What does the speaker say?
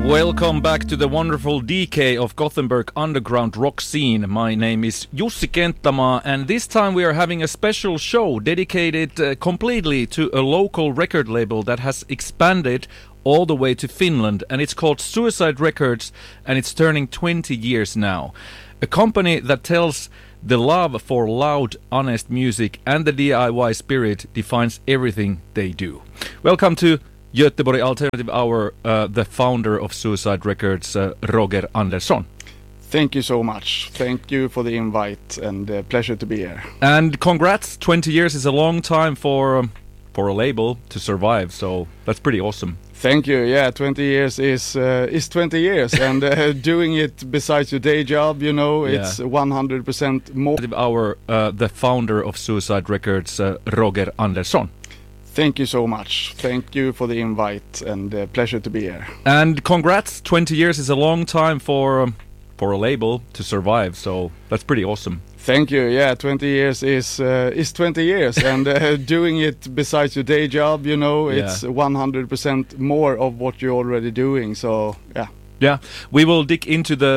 Welcome back to the wonderful DK of Gothenburg underground rock scene. My name is Jussi Kenttämaa, and this time we are having a special show dedicated completely to a local record label that has expanded all the way to Finland, and it's called Suicide Records, and it's turning 20 years now. A company that tells the love for loud, honest music and the DIY spirit defines everything they do. Welcome to Göteborg Alternative Hour, the founder of Suicide Records, Roger Andersson. Thank you so much. Thank you for the invite, and pleasure to be here. And congrats, 20 years is a long time for a label to survive, so that's pretty awesome. Thank you. Yeah, 20 years is 20 years, and doing it besides your day job, you know, it's 100% more. Our the founder of Suicide Records, Roger Andersson. Thank you so much. Thank you for the invite, and pleasure to be here. And congrats, 20 years is a long time for a label to survive, so that's pretty awesome. Thank you. Yeah, 20 years is 20 years, and doing it besides your day job, you know, it's 100% more of what you're already doing. So yeah. Yeah, we will dig into the